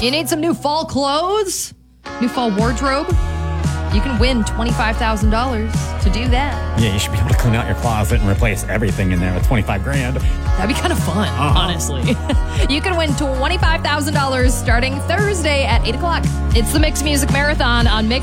You need some new fall clothes? New fall wardrobe? You can win $25,000 to do that. Yeah, you should be able to clean out your closet and replace everything in there with $25,000. That'd be kind of fun, honestly. You can win $25,000 starting Thursday at 8 o'clock. It's the Mix Music Marathon on Mix